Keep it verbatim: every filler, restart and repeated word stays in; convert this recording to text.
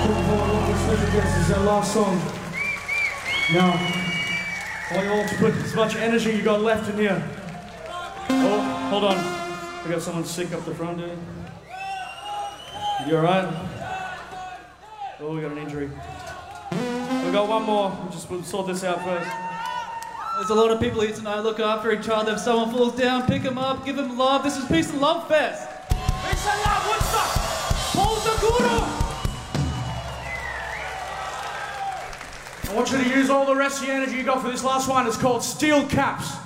putting forward all the special guests. This is our last song. Now, I want you all to put as much energy you got left in here. Oh, hold on. We got someone sick up the front, dude. You alright? Oh, we got an injury. We got one more. We'll just we'll sort this out first. There's a lot of people here tonight. Look after each other. If someone falls down, pick them up, give them love. This is Peace and Love Fest. Peace and love, Woodstock! Paul Seguro! I want you to use all the rest of the energy you got for this last one. It's called Steel Caps.